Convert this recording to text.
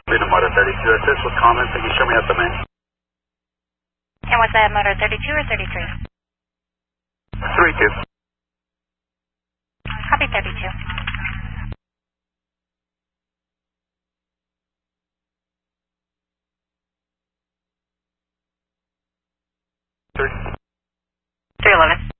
Leading Motor 32 assist with comments. Can you show me at the main? And was that motor 32 or 33? 32. Copy 32. Three. 311.